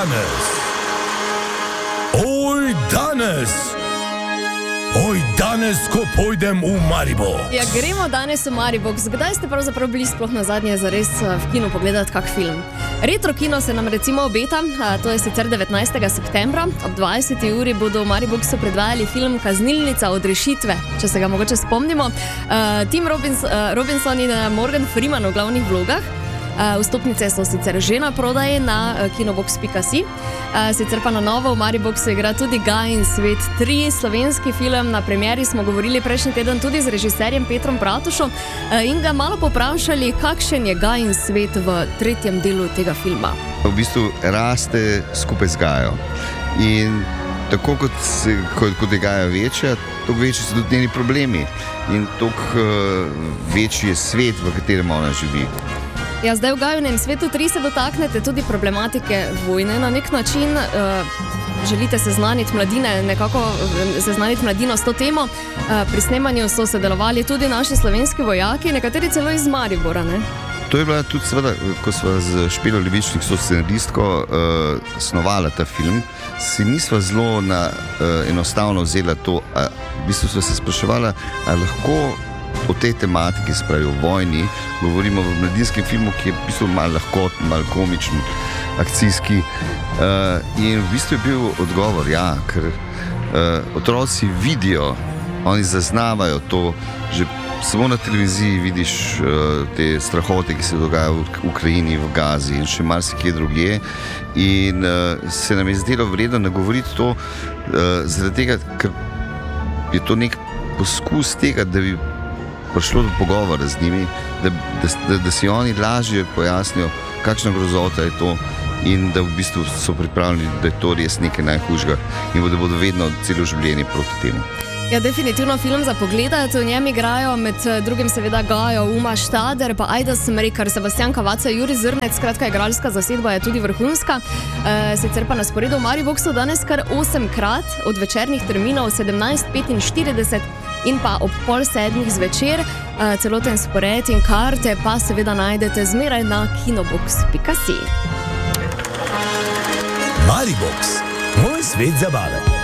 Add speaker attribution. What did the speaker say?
Speaker 1: danes, ko pojdem v Maribor.
Speaker 2: Ja, gremo danes v Maribor. Kdaj ste pravzaprav bili sploh nazadnje zares v kinu pogledati kak film? Retro kino se nam recimo obeta, to je sicer 19. septembra. Ob 20. uri bodo v Mariboru predvajali film Kaznilnica od rešitve, če se ga mogoče spomnimo. Tim Robinson in Morgan Freeman v glavnih vlogah. Vstopnice so sicer že na prodaji na kinobox.si. Sicer pa na novo v Mariboru igra tudi Gajin svet 3, slovenski film. Na premieri smo govorili prejšnji teden tudi z režiserjem Petrom Bratušom in ga malo poprašali, kakšen je Gajin svet v tretjem delu tega filma.
Speaker 3: V bistvu raste skupaj z Gajo. In tako kot je Gaja večja, toliko večji so tudi njeni problemi. In toliko večji je svet, v katerem ona živi.
Speaker 2: Ja, zdaj v Gajinem svetu 3 se dotaknete tudi problematike vojne na nek način. Želite seznaniti mladino s to temo. Pri snemanju so sodelovali tudi naši slovenski vojaki, nekateri celo iz Maribora, ne?
Speaker 3: To je bila tudi seveda, ko sva z Špelo Levičnik, scenaristko, snovala ta film, si nisva zelo enostavno vzela to. V bistvu sva se spraševala, ali lahko o tej tematiki, se pravi o vojni, govorimo v mladinskem filmu, ki je v bistvu malo lahkoten, malo komičen, akcijski. In v bistvu je bil odgovor, ja, ker otroci vidijo, oni zaznavajo to, že samo na televiziji vidiš te strahote, ki se dogajajo v Ukrajini, v Gazi in še marsikje drugje. In se nam je zdelo vredno nagovoriti to, zaradi tega, ker je to nek poskus tega, da bi prišlo do pogovora z njimi, da si oni lažje pojasnijo, kakšna grozota je to in da v bistvu so pripravljeni, da je to res nekaj najhujšega in da bodo vedno celo življenje proti temu.
Speaker 2: Ja, definitivno film za pogledati. V njem igrajo med drugim seveda Gajo, Uma Štader, pa Ajda Smrekar, Sebastian Kavaca, Jurij Zrnec, skratka igralska zasedba je tudi vrhunska. Sicer pa na sporedu v Mariboru so danes kar 8-krat od večernih terminov 17:45 in pa ob 6:30 zvečer. Celoten spored in karte pa seveda najdete zmeraj na kinobox.si.
Speaker 1: Maribox, moj svet zabave.